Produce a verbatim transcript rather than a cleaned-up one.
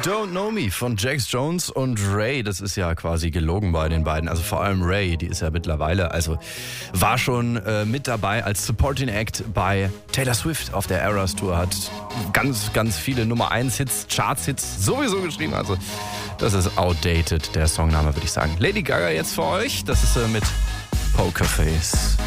Don't Know Me von Jax Jones und Ray. Das ist ja quasi gelogen bei den beiden. Also vor allem Ray, die ist ja mittlerweile, also war schon äh, mit dabei als Supporting Act bei Taylor Swift auf der Eras Tour. Hat ganz, ganz viele Nummer eins Hits, Charts-Hits sowieso geschrieben. Also das ist outdated, der Songname, würde ich sagen. Lady Gaga jetzt für euch. Das ist äh, mit Pokerface.